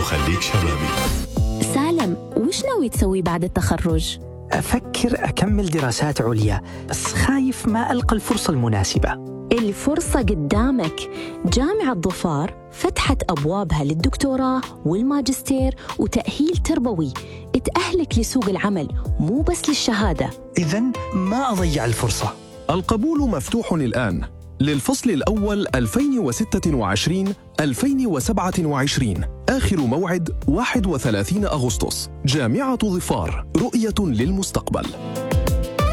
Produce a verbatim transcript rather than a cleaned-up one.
وخليك شبابي. سالم، وش ناوي تسوي بعد التخرج؟ أفكر أكمل دراسات عليا، بس خايف ما ألقى الفرصة المناسبة. الفرصة قدامك. جامعة ظفار فتحت أبوابها للدكتوراه والماجستير وتأهيل تربوي، تأهلك لسوق العمل مو بس للشهادة. إذن ما أضيع الفرصة. القبول مفتوح الآن للفصل الأول ألفين وستة وعشرين ألفين وسبعة وعشرين. آخر موعد واحد وثلاثين أغسطس. جامعة ظفار، رؤية للمستقبل.